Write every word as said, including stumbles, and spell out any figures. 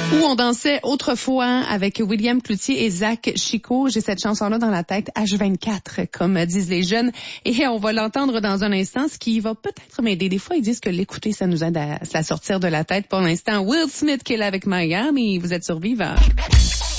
Où on dansait autrefois avec William Cloutier et Zach Chico. J'ai cette chanson-là dans la tête, H vingt-quatre, comme disent les jeunes. Et on va l'entendre dans un instant, ce qui va peut-être m'aider. Des fois, ils disent que l'écouter, ça nous aide à, à sortir de la tête. Pour l'instant, Will Smith qui est là avec Miami. Vous êtes sur Viva.